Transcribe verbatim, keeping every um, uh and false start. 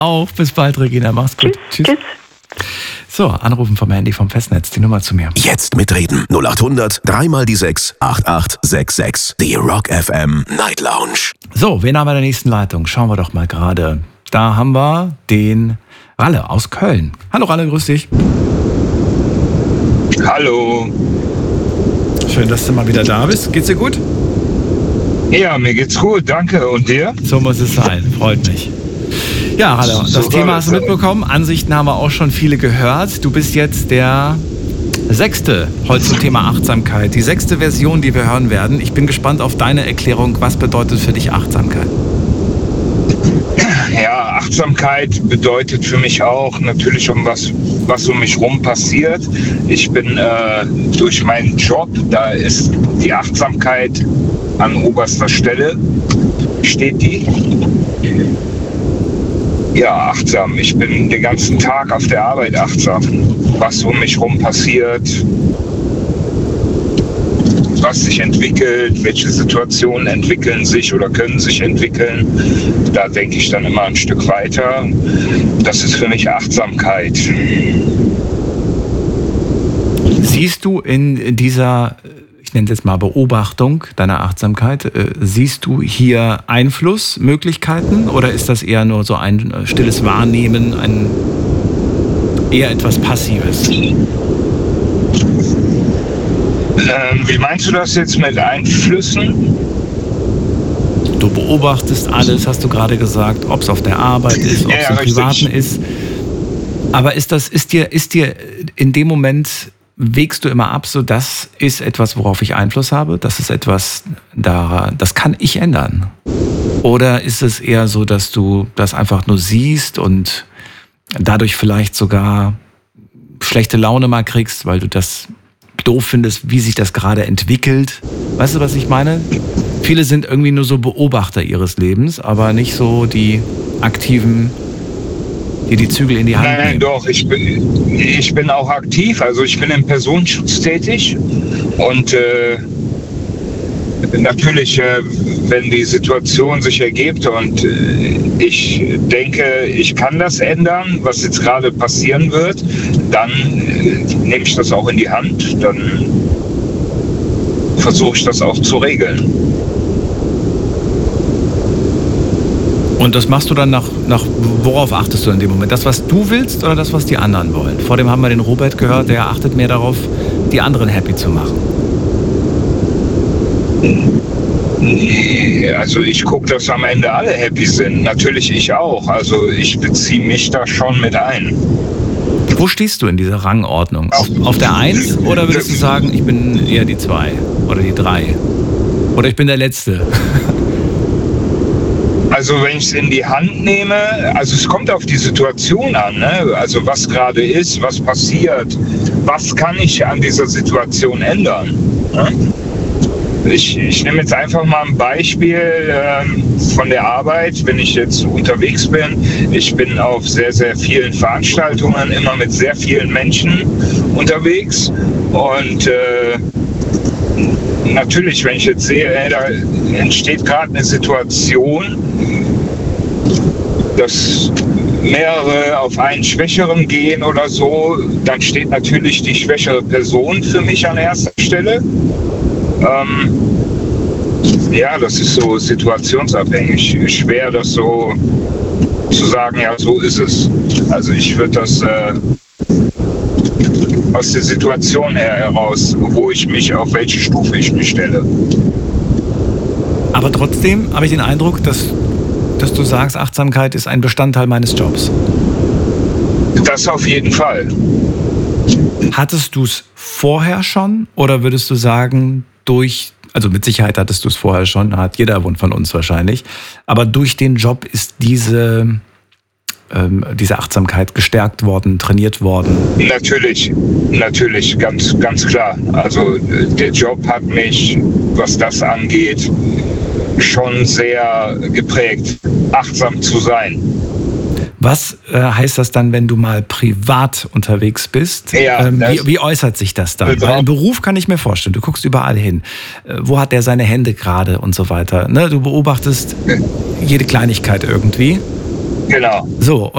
Auch bis bald, Regina. Mach's gut. Tschüss. Tschüss. So, anrufen vom Handy vom Festnetz, die Nummer zu mir. Jetzt mitreden. null acht hundert, dreimal die sechs, acht acht sechs sechs. Die Rock F M Night Lounge. So, wen haben wir in der nächsten Leitung? Schauen wir doch mal gerade. Da haben wir den Ralle aus Köln. Hallo Ralle, grüß dich. Hallo. Schön, dass du mal wieder da bist. Geht's dir gut? Ja, mir geht's gut, danke. Und dir? So muss es sein, freut mich. Ja, Ralle, das So Thema war hast du es. mitbekommen. Ansichten haben wir auch schon viele gehört. Du bist jetzt der Sechste heute zum Thema Achtsamkeit. Die sechste Version, die wir hören werden. Ich bin gespannt auf deine Erklärung. Was bedeutet für dich Achtsamkeit? Ja, Achtsamkeit bedeutet für mich auch natürlich um was, was um mich rum passiert. Ich bin äh, durch meinen Job, da ist die Achtsamkeit an oberster Stelle, steht die. Ja, achtsam. Ich bin den ganzen Tag auf der Arbeit achtsam. Was um mich rum passiert, was sich entwickelt, welche Situationen entwickeln sich oder können sich entwickeln. Da denke ich dann immer ein Stück weiter. Das ist für mich Achtsamkeit. Siehst du in dieser, ich nenne es jetzt mal Beobachtung deiner Achtsamkeit, äh, siehst du hier Einflussmöglichkeiten oder ist das eher nur so ein äh, stilles Wahrnehmen, ein eher etwas Passives? Ähm, wie meinst du das jetzt mit Einflüssen? Du beobachtest alles, hast du gerade gesagt, ob es auf der Arbeit ist, ob es Ja, im richtig. Privaten ist. Aber ist das, ist dir, ist dir in dem Moment, wägst du immer ab, so das ist etwas, worauf ich Einfluss habe, das ist etwas, da, das kann ich ändern? Oder ist es eher so, dass du das einfach nur siehst und dadurch vielleicht sogar schlechte Laune mal kriegst, weil du das doof findest, wie sich das gerade entwickelt? Weißt du, was ich meine? Viele sind irgendwie nur so Beobachter ihres Lebens, aber nicht so die aktiven, die die Zügel in die Hand Nein, nein, nehmen. doch. Ich bin, ich bin auch aktiv. Also ich bin im Personenschutz tätig. Und äh, natürlich, äh, wenn die Situation sich ergibt und äh, ich denke, ich kann das ändern, was jetzt gerade passieren wird, dann äh, nehme ich das auch in die Hand. Dann versuche ich das auch zu regeln. Und das machst du dann nach, nach, worauf achtest du in dem Moment? Das, was du willst oder das, was die anderen wollen? Vor dem haben wir den Robert gehört, der achtet mehr darauf, die anderen happy zu machen. Nee, also ich gucke, dass am Ende alle happy sind. Natürlich ich auch. Also ich beziehe mich da schon mit ein. Wo stehst du in dieser Rangordnung? Auf, auf der Eins oder würdest du sagen, ich bin eher die Zwei oder die Drei? Oder ich bin der Letzte? Also wenn ich es in die Hand nehme, also es kommt auf die Situation an, ne? Also was gerade ist, was passiert, was kann ich an dieser Situation ändern? Ne? Ich, ich nehme jetzt einfach mal ein Beispiel ähm, von der Arbeit, wenn ich jetzt unterwegs bin. Ich bin auf sehr, sehr vielen Veranstaltungen, immer mit sehr vielen Menschen unterwegs und äh, natürlich, wenn ich jetzt sehe, ey, da entsteht gerade eine Situation, dass mehrere auf einen Schwächeren gehen oder so, dann steht natürlich die schwächere Person für mich an erster Stelle. Ähm, ja, das ist so situationsabhängig. Schwer, das so zu sagen, ja, so ist es. Also ich würde das äh, aus der Situation her heraus, wo ich mich, auf welche Stufe ich mich stelle. Aber trotzdem habe ich den Eindruck, dass, dass du sagst, Achtsamkeit ist ein Bestandteil meines Jobs. Das auf jeden Fall. Hattest du es vorher schon oder würdest du sagen, durch, also mit Sicherheit hattest du es vorher schon, hat jeder von uns wahrscheinlich, aber durch den Job ist diese, ähm, diese Achtsamkeit gestärkt worden, trainiert worden? Natürlich, natürlich, ganz, ganz klar. Also der Job hat mich, was das angeht, schon sehr geprägt, achtsam zu sein. Was äh, heißt das dann, wenn du mal privat unterwegs bist? Ja, ähm, wie, wie äußert sich das dann? Weil im Beruf kann ich mir vorstellen, du guckst überall hin. Äh, wo hat der seine Hände gerade und so weiter? Ne? Du beobachtest jede Kleinigkeit irgendwie. Genau. So.